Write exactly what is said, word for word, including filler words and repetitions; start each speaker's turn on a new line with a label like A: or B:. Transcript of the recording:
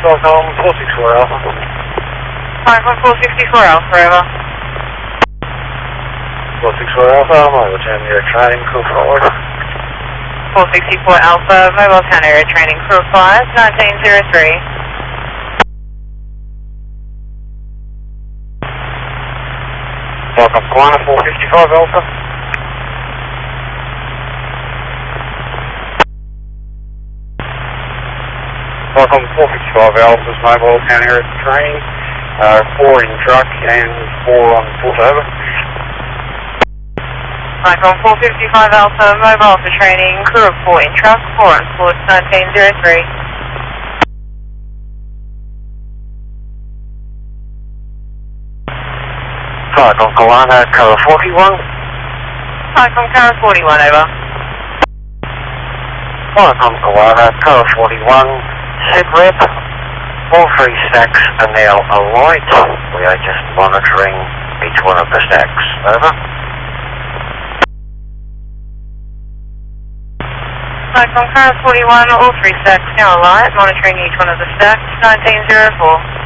A: Welcome, four six four Alpha.
B: Flight one four six four Alpha, over.
A: four six four Alpha, mobile ten area training, crew forward.
B: four six four Alpha, mobile ten area training, crew five, nineteen zero three.
A: Welcome, Kalana, four fifty-five Alpha. Welcome, four fifty-five Alpha's mobile ten area training, uh, four in truck and four on foot, over.
B: Flight four fifty-five Alpha, mobile for training, crew of four in truck, four on foot, nineteen zero three.
A: Flight on Kalana, cover forty-one.
B: Flight from Cara forty-one, over.
A: Flight on Kalana, cover forty-one, sit rep, all three stacks are now alight. We are just monitoring each one of the stacks, over.
B: Flight from Cara forty-one, all three stacks now alight, monitoring each one of the stacks, nineteen zero four.